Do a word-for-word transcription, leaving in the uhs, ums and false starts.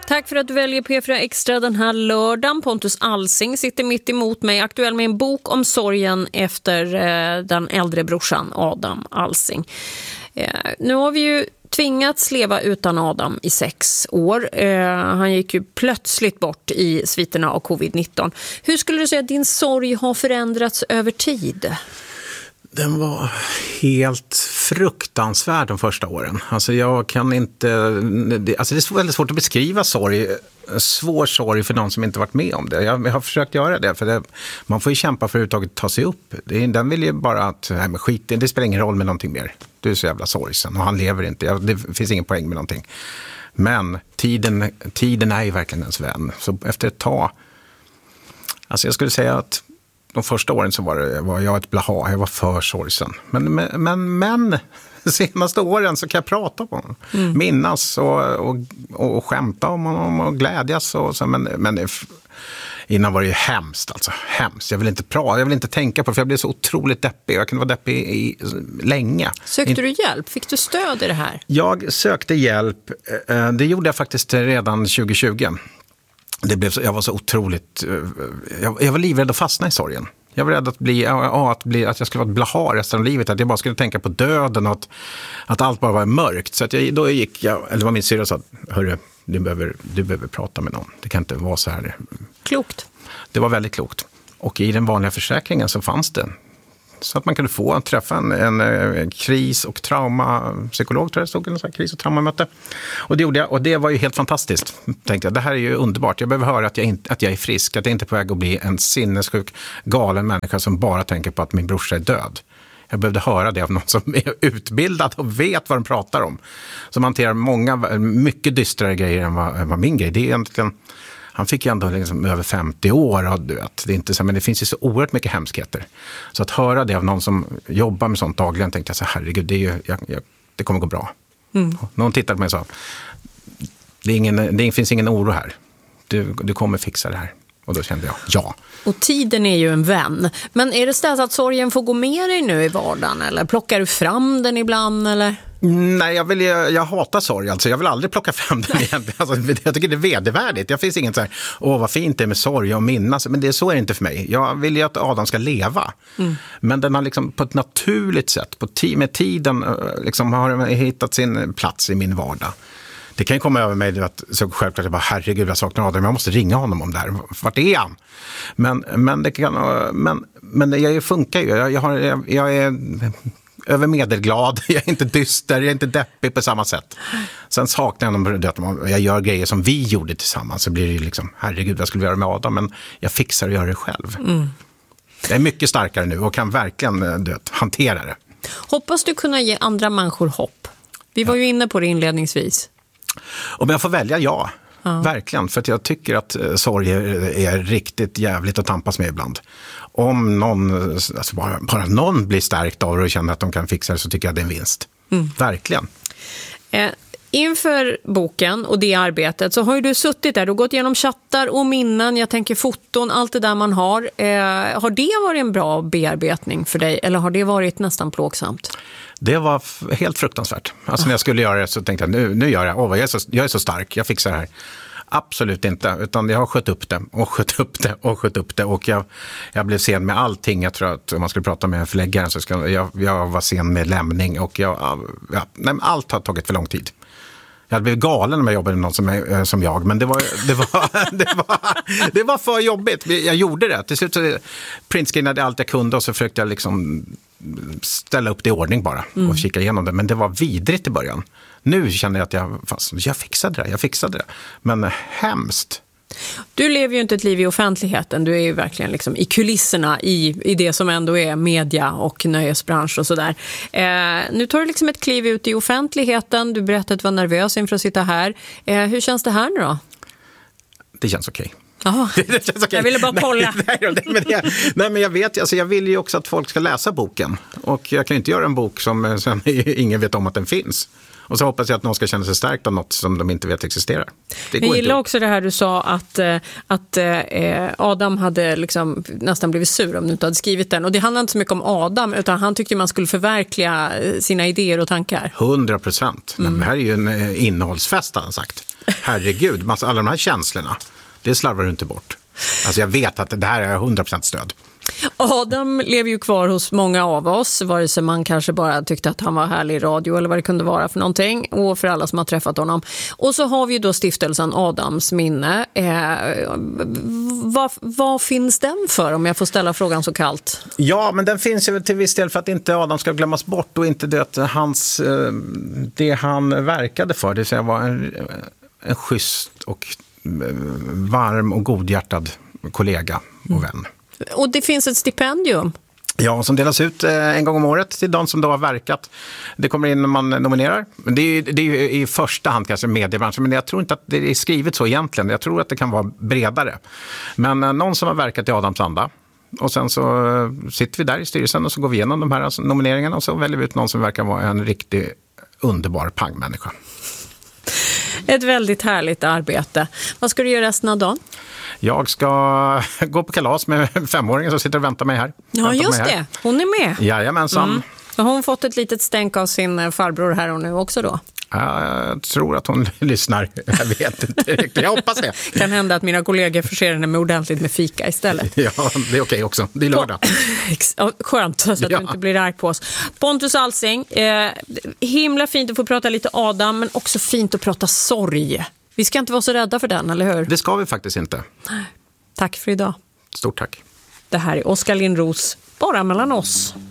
Tack för att du väljer P fyra Extra den här lördagen. Pontus Alsing sitter mitt emot mig, aktuell med en bok om sorgen efter eh, den äldre brorsan Adam Alsing. Eh, nu har vi ju tvingats leva utan Adam i sex år. Eh, han gick ju plötsligt bort i sviterna av covid nitton. Hur skulle du säga att din sorg har förändrats över tid? Den var helt fruktansvärd de första åren. Alltså jag kan inte... Alltså det är väldigt svårt att beskriva sorg. Svår sorg för någon som inte varit med om det. Jag har försökt göra det. För det, man får ju kämpa för att överhuvudtaget ta sig upp. Det, den vill ju bara att... Nej, men skit, det spelar ingen roll med någonting mer. Du är så jävla sorgsen och han lever inte. Det finns ingen poäng med någonting. Men tiden, tiden är ju verkligen ens vän. Så efter ett tag... Alltså jag skulle säga att... De första åren så var, det, var jag ett blaha, jag var för sorgsen. Men, men, men, men de senaste åren så kan jag prata på honom. Mm. Minnas och, och, och, och skämta om honom och glädjas. Och så, men, men innan var det ju hemskt, alltså hemskt. Jag vill inte prata, jag vill inte tänka på det för jag blev så otroligt deppig. Jag kunde vara deppig i, i länge. Sökte du hjälp? Fick du stöd i det här? Jag sökte hjälp, det gjorde jag faktiskt redan tjugo tjugo. Det blev så, jag var så otroligt... Jag, jag var livrädd att fastna i sorgen. Jag var rädd att, bli, ja, att, bli, att jag skulle vara ett blaha resten av livet. Att jag bara skulle tänka på döden och att, att allt bara var mörkt. Så att jag, då gick jag... Eller var min syrra sa, hörru, du behöver, du behöver prata med någon. Det kan inte vara så här. Klokt. Det var väldigt klokt. Och i den vanliga försäkringen så fanns det... Så att man kunde få träffa en, en kris- och traumapsykolog, tror jag det stod, en sån här kris- och traumamöte. Och det gjorde jag, och det var ju helt fantastiskt. Tänkte jag, det här är ju underbart. Jag behöver höra att jag, inte, att jag är frisk, att jag inte är på väg att bli en sinnessjuk, galen människa som bara tänker på att min brorsa är död. Jag behövde höra det av någon som är utbildad och vet vad de pratar om. Som hanterar många, mycket dystrare grejer än vad, än vad min grej. Det är egentligen... Han fick ju ändå liksom över femtio år och dött. Det är inte så, men det finns ju så oerhört mycket hemskheter. Så att höra det av någon som jobbar med sånt dagligen tänkte jag så herregud, det, är ju, jag, jag, det kommer gå bra. Mm. Någon tittade på mig och sa, det, är ingen, det finns ingen oro här. Du, du kommer fixa det här. Och då kände jag, ja. Och tiden är ju en vän. Men är det så att sorgen får gå med dig nu i vardagen? Eller plockar du fram den ibland? Eller? Nej, jag, vill, jag, jag hatar sorg. Alltså. Jag vill aldrig plocka fram den igen. Alltså, jag tycker det är vedervärdigt. Det finns inget så här, åh vad fint det är med sorg och minnas. Men det, så är det inte för mig. Jag vill ju att Adam ska leva. Mm. Men den har liksom på ett naturligt sätt, på t- med tiden, liksom, har hittat sin plats i min vardag. Det kan ju komma över mig att så självklart jag bara, herregud jag saknar Adam, jag måste ringa honom om det här. Vart är han? Men, men, det kan, men, men jag funkar ju. Jag, jag, har, jag, jag är över medelglad, jag är inte dyster, jag är inte deppig på samma sätt. Sen saknar jag att jag gör grejer som vi gjorde tillsammans, så blir det ju liksom, herregud vad skulle vi göra med Adam? Men jag fixar att göra det själv. Mm. Jag är mycket starkare nu och kan verkligen du vet, hantera det. Hoppas du kunna ge andra människor hopp. Vi var ja. ju inne på det inledningsvis. Om jag får välja, ja. ja. Verkligen. För att jag tycker att sorg är, är riktigt jävligt att tampas med ibland. Om någon, alltså bara, bara någon blir stärkt av det och känner att de kan fixa det, så tycker jag det är en vinst. Mm. Verkligen. Eh, inför boken och det arbetet så har ju du suttit där och gått igenom chattar och minnen, jag tänker foton, allt det där man har. Eh, har det varit en bra bearbetning för dig eller har det varit nästan plågsamt? Det var f- helt fruktansvärt. Alltså när jag skulle göra det så tänkte jag, nu, nu gör jag, åh, jag, är så, jag är så stark, jag fixar det här. Absolut inte, utan jag har skött upp det och skött upp det och skött upp det och jag, jag blev sen med allting. Jag tror att om man skulle prata med förläggaren så ska jag, jag var sen med lämning och jag, ja, nej, allt har tagit för lång tid. Jag hade blivit galen när jag jobbade med någon som, är, som jag, men det var, det, var, det, var, det var för jobbigt. Jag gjorde det. Till slut så printscreenade allt jag kunde och så försökte jag liksom ställa upp det i ordning bara och mm. kika igenom det. Men det var vidrigt i början. Nu känner jag att jag, fast, jag fixade det, jag fixade det. Men hemskt. Du lever ju inte ett liv i offentligheten. Du är ju verkligen liksom i kulisserna i, i det som ändå är media och nöjesbransch och sådär. Eh, nu tar du liksom ett kliv ut i offentligheten. Du berättade att du var nervös inför att sitta här. Eh, hur känns det här nu då? Det känns okej. Jaha, det känns okej. Jag ville bara kolla. Nej, nej, men jag, nej, men jag vet alltså, jag vill ju också att folk ska läsa boken. Och jag kan ju inte göra en bok som sen ingen vet om att den finns. Och så hoppas jag att någon ska känna sig stärkt av något som de inte vet existerar. Det går jag gillar inte. också det här du sa att, att eh, Adam hade liksom nästan blivit sur om du inte hade skrivit den. Och det handlar inte så mycket om Adam utan han tyckte man skulle förverkliga sina idéer och tankar. Hundra procent. Mm. Det här är ju en innehållsfest, har han sagt. herregud, massa, alla de här känslorna, det slarvar du inte bort. Alltså jag vet att det här är hundra procent stöd. Adam lever ju kvar hos många av oss, vare sig man kanske bara tyckte att han var härlig i radio eller vad det kunde vara för någonting, och för alla som har träffat honom. Och så har vi ju då stiftelsen Adams minne. Eh, vad, vad finns den för, om jag får ställa frågan så kallt? Ja, men den finns ju till viss del för att inte Adam ska glömmas bort och inte det, hans, det han verkade för, det vill säga var en, en schysst och varm och godhjärtad kollega och vän. Och det finns ett stipendium. Ja, som delas ut en gång om året till de som då har verkat. Det kommer in när man nominerar. Det är, det är ju i första hand kanske mediebranschen, men jag tror inte att det är skrivet så egentligen. Jag tror att det kan vara bredare. Men någon som har verkat i Adams anda. Och sen så sitter vi där i styrelsen och så går vi igenom de här nomineringarna och så väljer vi ut någon som verkar vara en riktigt underbar pangmänniska. Ett väldigt härligt arbete. Vad ska du göra resten av dagen? Jag ska gå på kalas med femåringen som sitter och väntar mig här. Ja, väntar just mig här. det. Hon är med. Jajamensan. Mm. Har hon fått ett litet stänk av sin farbror här och nu också då? Jag tror att hon lyssnar. Jag vet inte riktigt. Jag hoppas det. Kan hända att mina kollegor förser henne med ordentligt med fika istället. Ja, det är okej också. Det är lördag. Skönt, så att ja. du inte blir arg på oss. Pontus Alsing, eh, himla fint att få prata lite Adam, men också fint att prata sorg. Vi ska inte vara så rädda för den, eller hur? Det ska vi faktiskt inte. Tack för idag. Stort tack. Det här är Oskar Lindros, bara mellan oss.